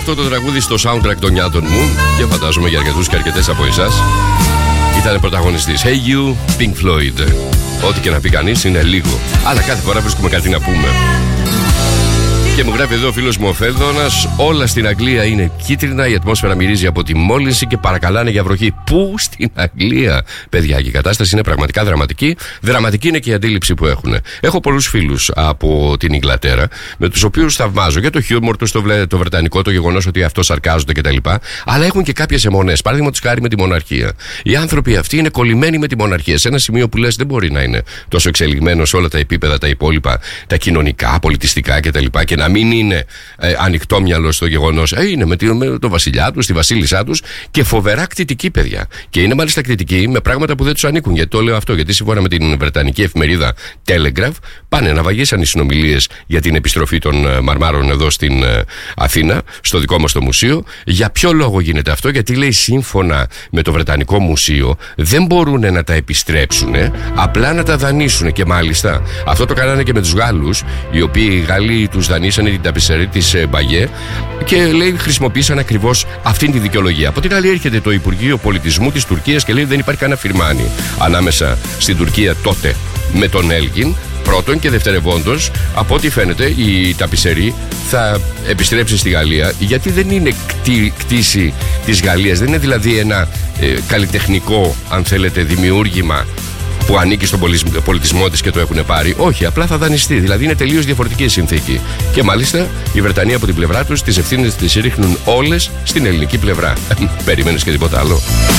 αυτό το τραγούδι στο soundtrack των νιάτων μου και φαντάζομαι για αρκετούς και αρκετές από εσάς. Ήταν πρωταγωνιστής. Hey you, Pink Floyd. Ό,τι και να πει κανείς είναι λίγο, αλλά κάθε φορά βρίσκουμε κάτι να πούμε. Και μου γράφει εδώ ο φίλος μου ο Φέλδωνας: όλα στην Αγγλία είναι κίτρινα, η ατμόσφαιρα μυρίζει από τη μόλυνση και παρακαλάνε για βροχή. Πού στην Αγγλία, παιδιά, και η κατάσταση είναι πραγματικά δραματική. Δραματική είναι και η αντίληψη που έχουν. Έχω πολλούς φίλους από την Ιγκλατέρα, με τους οποίους θαυμάζω για το χιούμορ τους, το βρετανικό, το γεγονός ότι αυτό σαρκάζονται κτλ. Αλλά έχουν και κάποιες αιμονές. Παραδείγματος χάρη με τη μοναρχία. Οι άνθρωποι αυτοί είναι κολλημένοι με τη μοναρχία. Σε ένα σημείο που λες δεν μπορεί να είναι τόσο εξελιγμένο σε όλα τα επίπεδα, τα υπόλοιπα, τα κοινωνικά, πολιτιστικά κτλ. Και να μην είναι ανοιχτόμυαλο στο γεγονός. Είναι με τον βασιλιά τους, τη βασίλισσά τους και φοβερά κτητικοί, παιδιά. Και είναι μάλιστα κτητικοί με πράγματα που δεν τους ανήκουν. Γιατί το λέω αυτό? Γιατί σύμφωνα με την βρετανική εφημερίδα Telegraph πάνε να βαγίσαν οι συνομιλίες για την επιστροφή των μαρμάρων εδώ στην Αθήνα, στο δικό μας το μουσείο. Για ποιο λόγο γίνεται αυτό? Γιατί λέει σύμφωνα με το Βρετανικό Μουσείο δεν μπορούν να τα επιστρέψουν, απλά να τα δανείσουν. Και μάλιστα αυτό το κάνανε και με τους Γάλλους, οι οποίοι οι Γάλλοι τους δανείσανε την ταπισερή της Μπαγιέ και λέει χρησιμοποίησαν ακριβώς αυτήν τη δικαιολογία. Από την άλλη έρχεται το Υπουργείο Πολιτισμού της Τουρκίας και λέει δεν υπάρχει κανένα φιρμάνι ανάμεσα στην Τουρκία τότε με τον Έλγιν. Πρώτον και δευτερευόντως, από ό,τι φαίνεται η ταπισερή θα επιστρέψει στη Γαλλία, γιατί δεν είναι κτήση της Γαλλίας, δεν είναι δηλαδή ένα καλλιτεχνικό, αν θέλετε, δημιούργημα που ανήκει στον πολιτισμό της και το έχουν πάρει. Όχι, απλά θα δανειστεί. Δηλαδή είναι τελείως διαφορετική η συνθήκη. Και μάλιστα οι Βρετανοί από την πλευρά τους τις ευθύνες τις ρίχνουν όλες στην ελληνική πλευρά. Περίμενες και τίποτα άλλο?